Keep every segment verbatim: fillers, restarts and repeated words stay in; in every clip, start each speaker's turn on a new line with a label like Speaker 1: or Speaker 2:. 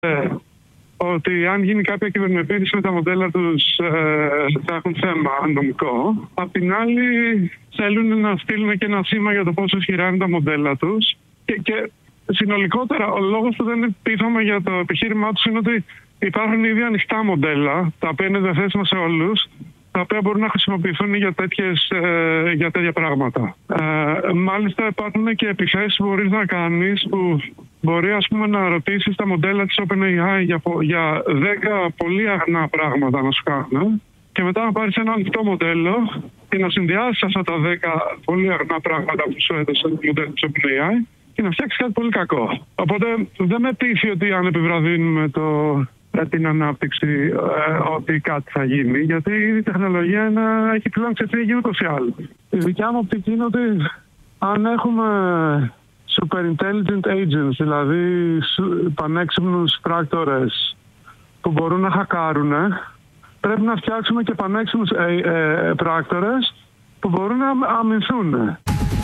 Speaker 1: Ε, ότι αν γίνει κάποια κυβερνοεπίθεση με τα μοντέλα τους ε, θα έχουν θέμα νομικό. Απ' την άλλη θέλουν να στείλουν και ένα σήμα για το πόσο ισχυρά είναι τα μοντέλα τους. Και, και συνολικότερα ο λόγος που δεν πείθαμε για το επιχείρημά τους είναι ότι υπάρχουν ήδη ανοιχτά μοντέλα, τα οποία είναι διαθέσιμα σε όλους, τα οποία μπορούν να χρησιμοποιηθούν για, τέτοιες, ε, για τέτοια πράγματα. Ε, μάλιστα υπάρχουν και επιθέσεις που μπορείς να κάνεις που μπορεί ας πούμε να ρωτήσεις τα μοντέλα της OpenAI για, για δέκα πολύ αγνά πράγματα να σου κάνουν και μετά να πάρεις ένα ανοιχτό μοντέλο και να συνδυάσεις αυτά τα δέκα πολύ αγνά πράγματα που σου έδωσε το μοντέλο της OpenAI και να φτιάξεις κάτι πολύ κακό. Οπότε δεν με πείθει ότι αν επιβραδύνουμε το... την ανάπτυξη ε, ότι κάτι θα γίνει, γιατί η τεχνολογία είναι, έχει πλέον ξεφύγει ούτως ή άλλως. Η δικιά μου οπτική είναι ότι αν έχουμε super intelligent agents, δηλαδή πανέξυπνους πράκτορες που μπορούν να χακάρουν, πρέπει να φτιάξουμε και πανέξυπνους ε, ε, πράκτορες που μπορούν να αμυνθούν.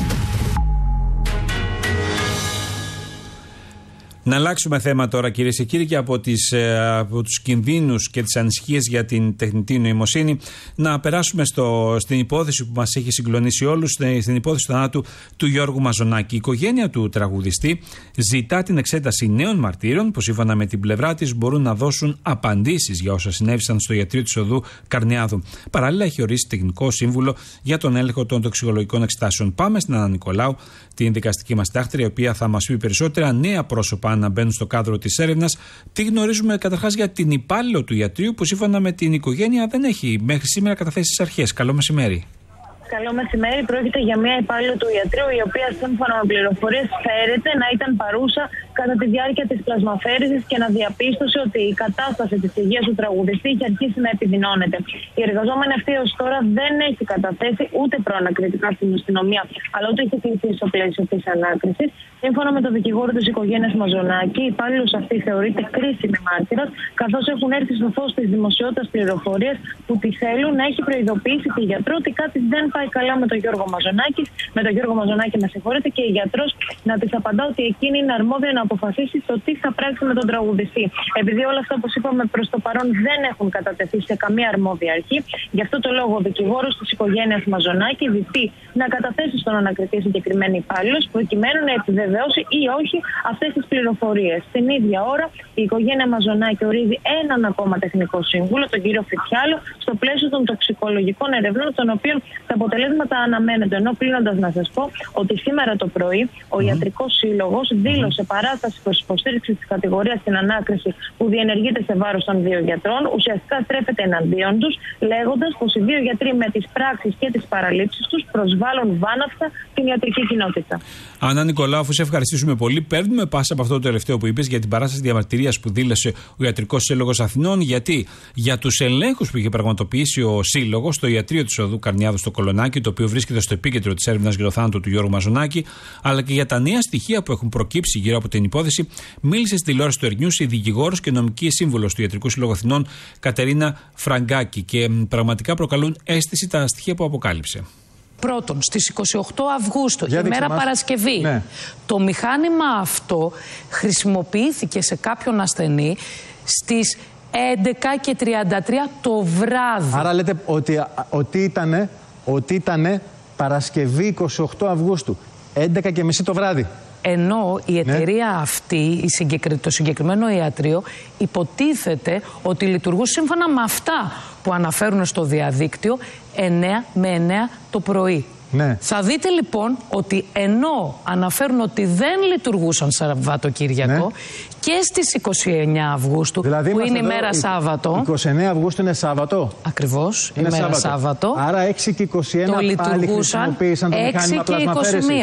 Speaker 2: Να αλλάξουμε θέμα τώρα, κυρίες και κύριοι, και από, τις, από τους κινδύνους και τις ανησυχίες για την τεχνητή νοημοσύνη να περάσουμε στο, στην υπόθεση που μας έχει συγκλονίσει όλους, στην υπόθεση του θανάτου του Γιώργου Μαζονάκη. Η οικογένεια του τραγουδιστή ζητά την εξέταση νέων μαρτύρων που σύμφωνα με την πλευρά της μπορούν να δώσουν απαντήσεις για όσα συνέβησαν στο ιατρείο της οδού Καρνιάδου. Παράλληλα, έχει ορίσει τεχνικό σύμβουλο για τον έλεγχο των τοξικολογικών εξετάσεων. Πάμε στην Άννα Νικολάου, την δικαστική μας τάχτρια, η οποία θα μας πει περισσότερα. Νέα πρόσωπα να μπαίνουν στο κάδρο της έρευνας. Τι γνωρίζουμε καταρχάς για την υπάλληλο του ιατρείου που σύμφωνα με την οικογένεια δεν έχει μέχρι σήμερα καταθέσει τις αρχές. Καλό μεσημέρι.
Speaker 3: Καλό μεσημέρι. Πρόκειται για μια υπάλληλο του ιατρείου, η οποία σύμφωνα με πληροφορίες φέρεται να ήταν παρούσα κατά τη διάρκεια της πλασμαφέρησης και να διαπίστωσε ότι η κατάσταση της υγείας του τραγουδιστή είχε αρχίσει να επιδεινώνεται. Η εργαζόμενη αυτή ως τώρα δεν έχει καταθέσει ούτε προανακριτικά στην αστυνομία, αλλά ούτε έχει κληθεί στο πλαίσιο της ανάκρισης. Σύμφωνα με τον δικηγόρο της οικογένειας Μαζονάκη, η υπάλληλος αυτή θεωρείται κρίσιμη μάρτυρας, καθώς έχουν έρθει στο φως της δημοσιότητας πληροφορίες που τη θέλουν να έχει προειδοποιήσει τη γιατρό ότι κάτι δεν πάει καλά με τον Γιώργο Μαζονάκη, με τον Γιώργο Μαζονάκη να συγχωρείτε, και η γιατρός να της απαντά ότι εκείνη είναι αρμόδια να αποφασίσει το τι θα πράξει με τον τραγουδιστή. Επειδή όλα αυτά, όπως είπαμε, προς το παρόν δεν έχουν κατατεθεί σε καμία αρμόδια αρχή, γι' αυτό το λόγο ο δικηγόρος της οικογένειας Μαζονάκη ζητεί να καταθέσει στον ανακριτή συγκεκριμένη υπάλληλος, προκειμένου να επιβεβαιώσει ή όχι αυτές τις πληροφορίες. Στην ίδια ώρα, η οικογένεια Μαζονάκη ορίζει έναν ακόμα τεχνικό σύμβουλο, τον κύριο Φιτσιάλο, στο πλαίσιο των τοξικολογικών ερευνών, των οποίων τα αποτελέσματα αναμένονται. Ενώ κλείνοντας να σας πω ότι σήμερα το πρωί ο Ιατρικός Σύλλογος δήλωσε παράσταση προς υποστήριξη της κατηγορίας στην ανάκριση που διενεργείται σε βάρος των δύο γιατρών. Ουσιαστικά στρέφεται εναντίον τους, λέγοντας πως οι δύο γιατροί με τις πράξεις και τις παραλήψεις τους προσβάλλουν βάναυστα την ιατρική κοινότητα.
Speaker 2: Άννα Νικολάου, αφού σε ευχαριστήσουμε πολύ, παίρνουμε πάσα από αυτό το τελευταίο που είπες για την παράσταση διαμαρτυρίας που δήλωσε ο Ιατρικός Σύλλογος Αθηνών, γιατί για τους ελέγχους που είχε πραγματοποιήσει ο Σύλλογος στο ιατρείο της οδού Καρνιάδου στο Κολονάκι, το οποίο βρίσκεται στο επίκεντρο της έρευνας για το θάνατο του Γιώργου Μαζονάκη, αλλά και για τα νέα στοιχεία που έχουν προκύψει γύρω από την υπόθεση, μίλησε στη τηλεόραση του News η δικηγόρος και νομική σύμβουλος του Ιατρικού Συλλόγου Αθηνών, Κατερίνα Φραγκάκη, και πραγματικά προκαλούν αίσθηση τα στοιχεία που αποκάλυψε.
Speaker 4: Πρώτον, στις είκοσι οκτώ Αυγούστου,
Speaker 5: Για
Speaker 4: η μέρα
Speaker 5: μας.
Speaker 4: Παρασκευή, ναι. το μηχάνημα αυτό χρησιμοποιήθηκε σε κάποιον ασθενή στις έντεκα και τριάντα τρία το βράδυ.
Speaker 5: Άρα λέτε ότι, ότι ήταν ότι ήτανε Παρασκευή είκοσι οκτώ Αυγούστου, έντεκα και μισή το βράδυ.
Speaker 4: Ενώ η εταιρεία ναι. αυτή, η συγκεκρι... το συγκεκριμένο ιατρείο, υποτίθεται ότι λειτουργούν σύμφωνα με αυτά που αναφέρουν στο διαδίκτυο εννέα με εννέα το πρωί.
Speaker 5: Ναι. Θα
Speaker 4: δείτε λοιπόν ότι ενώ αναφέρουν ότι δεν λειτουργούσαν Σαββατοκύριακο, ναι. και στις είκοσι εννέα Αυγούστου, δηλαδή που είναι η μέρα Σάββατο.
Speaker 5: είκοσι εννέα Αυγούστου είναι Σάββατο.
Speaker 4: Ακριβώς, η μέρα Σάββατο. Σάββατο.
Speaker 5: Άρα έξι και είκοσι ένα πάλι χρησιμοποίησαν το μηχάνημα πλασμαφέρεσης.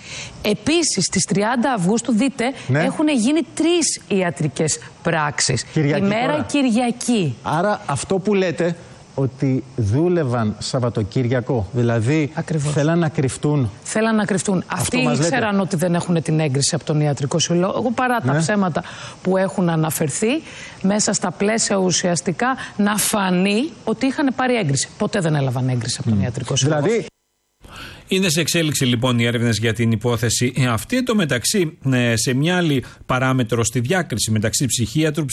Speaker 4: Επίσης, στις τριάντα Αυγούστου, δείτε, ναι. έχουν γίνει τρεις ιατρικές πράξεις.
Speaker 5: Κυριακή
Speaker 4: η μέρα τώρα. Κυριακή.
Speaker 5: Άρα αυτό που λέτε, ότι δούλευαν Σαββατοκύριακο, δηλαδή
Speaker 4: Ακριβώς.
Speaker 5: θέλαν να κρυφτούν.
Speaker 4: Θέλαν να κρυφτούν. Αυτοί ήξεραν ότι δεν έχουν την έγκριση από τον Ιατρικό Σύλλογο, παρά ναι. τα ψέματα που έχουν αναφερθεί, μέσα στα πλαίσια ουσιαστικά να φανεί ότι είχαν πάρει έγκριση. Ποτέ δεν έλαβαν έγκριση από τον mm. Ιατρικό Σύλλογο. Δηλαδή...
Speaker 2: Είναι σε εξέλιξη λοιπόν οι έρευνες για την υπόθεση αυτή. Εν τω μεταξύ, σε μια άλλη παράμετρο στη διάκριση μεταξύ ψυχίατρου,